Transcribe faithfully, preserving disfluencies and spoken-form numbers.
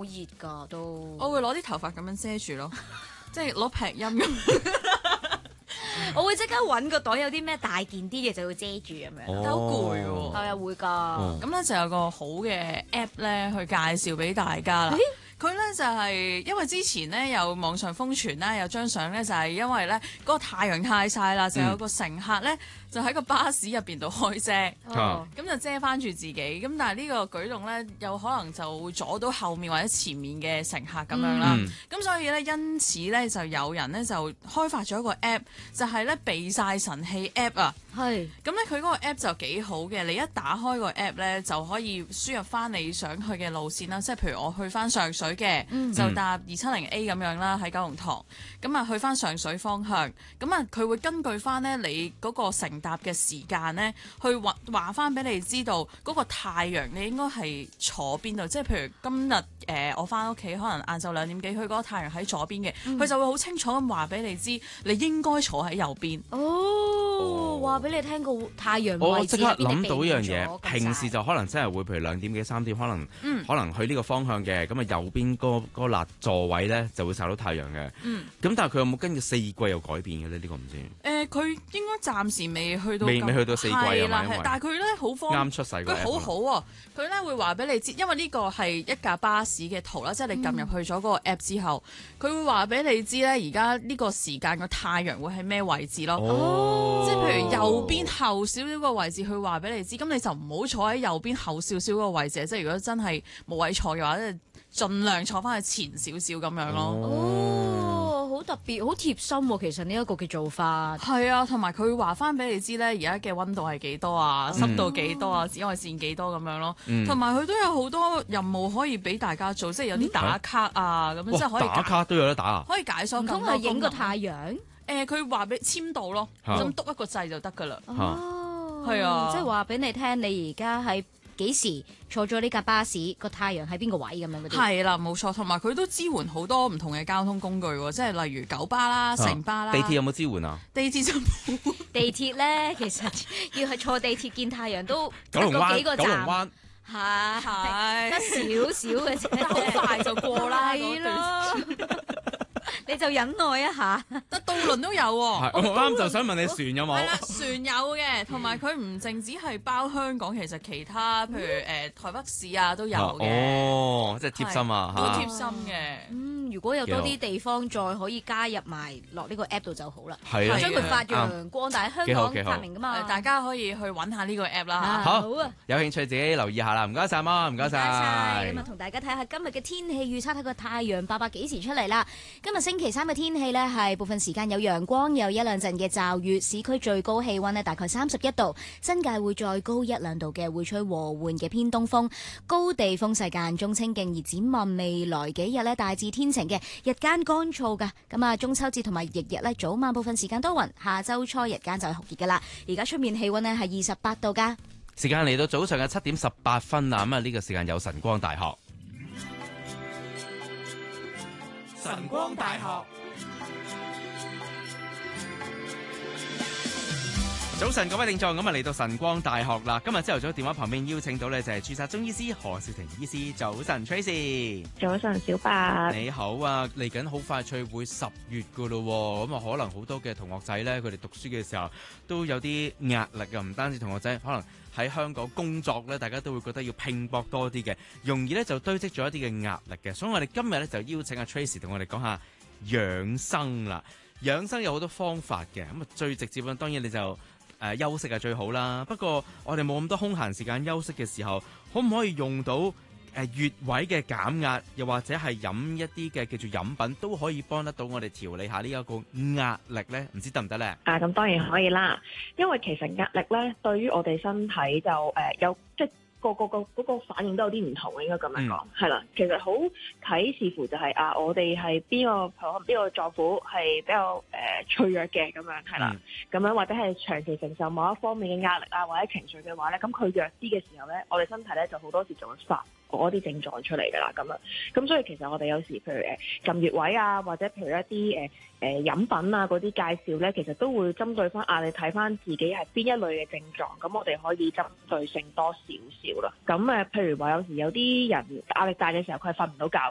熱㗎都。 我會攞啲頭髮咁樣遮住咯，即係攞劈音咁。 我會即刻揾個袋，有啲咩大件啲嘅就會遮住咁樣。 都好攰喎。 係啊，會㗎。 咁咧就有個好嘅 app 咧去介紹俾大家啦。佢咧就係因為之前咧有網上瘋傳啦，有張相咧就係因為咧嗰個太陽太曬啦，就有個乘客咧就喺個巴士入邊度開遮， 哦咁就遮翻住自己。咁但係呢個舉動咧有可能就會阻到後面或者前面嘅乘客咁樣啦。咁、 嗯、 所以咧因此咧就有人咧就開發咗一個 app，就係咧避曬神器 app 啊。 係。 咁咧佢嗰個 app 就幾好嘅，你一打開個 app 咧就可以輸入翻你想去嘅路線啦，即係譬如我去翻上水嘅， 嗯、 就搭二七零 A 咁樣啦，喺九龍塘，咁啊去翻上水方向，咁啊佢會根據翻咧你嗰個乘搭嘅時間咧，去話話翻俾你知道嗰個太陽你應該係坐邊度，即係譬如今日誒、呃、我翻屋企可能晏晝兩點幾，佢嗰個太陽喺左邊嘅，佢、嗯、就會好清楚咁話俾你知，你應該坐喺右邊。 哦，話俾你聽個太陽位置。 我即刻諗到一樣嘢，平時就可能真係會譬如兩點幾三點，可能、嗯、可能去呢個方向嘅，咁啊右邊嗰嗰個辣座位咧就會曬到太陽嘅。咁、嗯、但係佢有冇跟住四季有改變嘅咧？呢、呢個唔知。誒、 呃，佢應該暫時未去到。 未未去到四季啊嘛， 但係佢咧好方啱出世嗰個 app。 佢好好喎，佢咧會話俾你知，因為呢個係一架巴士嘅圖啦，即係你撳入去咗嗰個 app 之後，佢、嗯、會話俾你知咧，而家呢個時間個太陽會喺咩位置咯。 哦， 即係譬如右邊後少少個位置，佢話俾你知，咁你就唔好坐喺右邊後少少個位置。即係如果真係冇位坐嘅話，即係盡量坐翻去前少少咁樣咯。 哦，好特別，好貼心喎、啊。其實呢一個嘅做法係啊，同埋佢會話翻俾你知咧，而家嘅溫度係幾多啊，濕度幾多啊，紫外線幾多咁樣咯。同埋佢都有好多任務可以俾大家做，即係有啲打卡啊，咁、嗯、樣即係可以打卡都有得打啊， 可以解鎖咁多功能。 唔通係影個太陽？ 誒，佢話俾簽到咯，咁篤一個掣就得㗎啦。 哦， 係啊， 即係話俾你聽，你而家喺幾時坐咗呢架巴士，個太陽喺邊個位咁樣嗰啲。 係啦，冇錯，同埋佢都支援好多唔同嘅交通工具喎，即係例如九巴啦、城巴啦。 地鐵有冇支援啊？ 地鐵就冇。 地鐵咧，其實要係坐地鐵見太陽都九龍灣、 幾個站九龍灣係係得少少嘅啫， 好快就過啦。 係咯。你就忍耐一下， 得渡輪都有喎、 哦。我啱就想問你船有冇？ 係啦，船有嘅，同埋佢唔淨止係包香港，其實其他譬如誒、呃、台北市啊都有嘅。 哦，即係貼心啊， 好貼心嘅。 嗯，如果有多啲地方再可以加入埋落呢個 app 度就好啦。 係啊， 將佢發揚光大，香港發明㗎嘛。 大家可以去揾下呢個 app 啦。 啊好， 好啊， 有興趣自己留意下啦。唔該晒媽，唔該晒。 咁啊，同大家睇下今日嘅天氣預測，睇個太陽爸爸幾時出嚟啦？今日星期三嘅天氣呢，係部分時間有陽光，有一兩陣嘅驟雨。市區最高氣溫呢，大概三十一度，新界會再高一兩度嘅，會吹和緩嘅偏東風，高地風勢間中清勁。而展望未來幾日呢，大致天晴嘅，日間乾燥噶。咁啊，中秋節同埋翌日呢，早晚部分時間多雲，下周初日間就係酷熱噶啦。而家出面氣溫呢，係二十八度噶。 時間嚟到早上嘅七點十八分啦，咁啊呢個時間有晨光大學。 晨光大學。 早晨，各位聽眾，咁啊嚟到晨光大學啦。今日朝頭早電話旁邊邀請到呢就係註冊中醫師何兆庭醫師。早晨 Tracy。 早晨小白。 你好啊，嚟緊好快脆會十月噶咯，咁啊可能好多嘅同學仔呢，佢哋讀書嘅時候都有啲壓力啊，唔單止同學仔，可能喺香港工作呢，大家都會覺得要拼搏多啲嘅，容易呢就堆積咗一啲嘅壓力嘅。所以我哋今日呢，就邀請阿 Tracy 同我哋講下養生啦。養生有好多方法嘅，咁啊最直接啊，當然你就誒、呃、休息係最好啦，不過我哋冇咁多空閒時間休息嘅時候，可唔可以用到誒、呃、穴位嘅減壓，又或者係飲一啲嘅叫做飲品，都可以幫得到我哋調理下呢一個壓力呢？唔知得唔得呢？ 啊，咁當然可以啦，因為其實壓力呢對於我哋身體就誒、呃、有即係個個個嗰個反應都有啲唔同嘅，應該咁樣講係啦。其實好睇視乎就係、是、啊，我哋係邊個可能邊個臟腑係比較誒、呃、脆弱嘅咁樣係啦，咁、嗯、樣或者係長期承受某一方面嘅壓力啊或者情緒嘅話咧，咁佢弱啲嘅時候咧，我哋身體咧就好多時就會發嗰啲症狀出嚟㗎啦，咁樣咁所以其實我哋有時譬如誒撳穴位啊，或者譬如一啲誒誒飲品啊嗰啲介紹咧，其實都會針對翻啊，你睇翻自己係邊一類嘅症狀，咁我哋可以針對性多少少啦。咁誒，譬如話有時有啲人壓力大嘅時候，佢係瞓唔到覺